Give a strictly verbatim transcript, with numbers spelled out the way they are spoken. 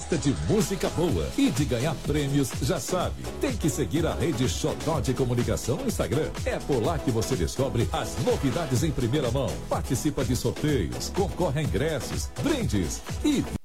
gosta de música boa e de ganhar prêmios, já sabe, tem que seguir a rede Xodó de Comunicação no Instagram. É por lá que você descobre as novidades em primeira mão, participa de sorteios, concorre a ingressos, brindes e